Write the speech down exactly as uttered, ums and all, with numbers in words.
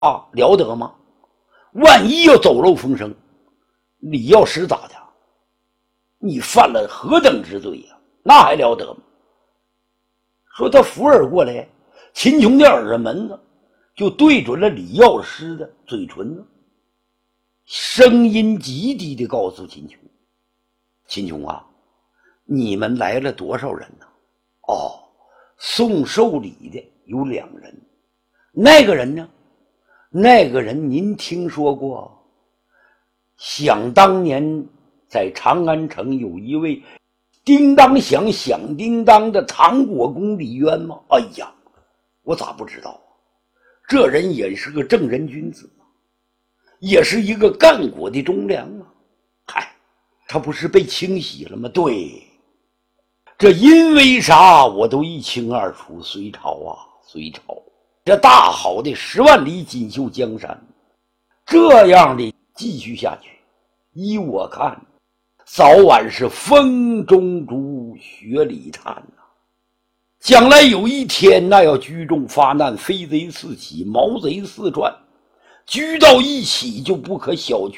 啊，了得吗？万一要走漏风声，李药师咋的？你犯了何等之罪呀、啊？那还了得吗？说他扶耳过来，秦琼的耳朵门子就对准了李药师的嘴唇呢，声音极低的告诉秦琼：“秦琼啊，你们来了多少人呢？哦，送寿礼的有两人。那个人呢？那个人您听说过？想当年在长安城有一位叮当响响叮当的唐国公李渊吗？哎呀，我咋不知道啊？这人也是个正人君子，也是一个干国的忠良啊。嗨，他不是被清洗了吗？对，这因为啥我都一清二楚。隋朝啊，隋朝，这大好的十万里锦绣江山，这样的继续下去，依我看，早晚是风中烛，雪里炭呐、啊。将来有一天，那要聚众发难，飞贼四起，毛贼四窜，聚到一起就不可小觑